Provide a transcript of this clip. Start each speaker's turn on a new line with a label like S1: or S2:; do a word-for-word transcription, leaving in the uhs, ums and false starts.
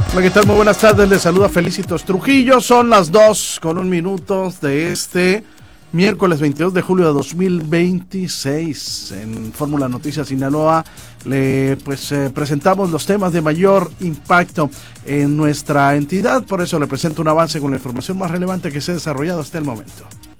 S1: Hola, ¿qué tal? Muy buenas tardes, les saluda Felicitos Trujillo, son las dos con un minuto de este miércoles veintidós de julio de dos mil veintiséis. En Fórmula Noticias Sinaloa le pues eh, presentamos los temas de mayor impacto en nuestra entidad, por eso le presento un avance con la información más relevante que se ha desarrollado hasta el momento.